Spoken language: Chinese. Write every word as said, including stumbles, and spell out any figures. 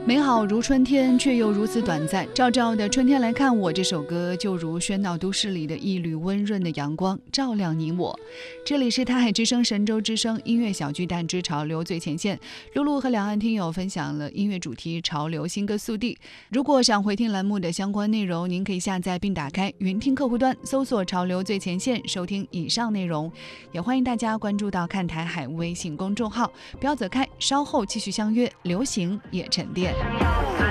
美好如春天，却又如此短暂。照照的春天来看我，这首歌就如喧闹都市里的一缕温润的阳光，照亮你我。这里是台海之声、神州之声音乐小巨蛋之潮流最前线，露露和两岸听友分享了音乐主题潮流新歌速递。如果想回听栏目的相关内容，您可以下载并打开云听客户端，搜索潮流最前线，收听以上内容。也欢迎大家关注到看台海微信公众号，不要走开，稍后继续相约流行也沉淀。